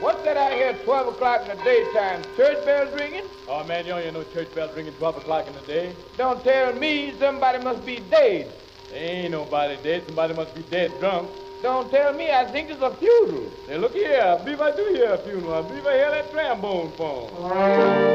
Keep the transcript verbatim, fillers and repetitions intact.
What's that I hear at twelve o'clock in the daytime? Church bells ringing? Oh, man, you don't hear no church bells ringing twelve o'clock in the day. Don't tell me somebody must be dead. There ain't nobody dead. Somebody must be dead drunk. Don't tell me. I think it's a funeral. Hey, look here. I believe I do hear a funeral. I believe I hear that trombone phone.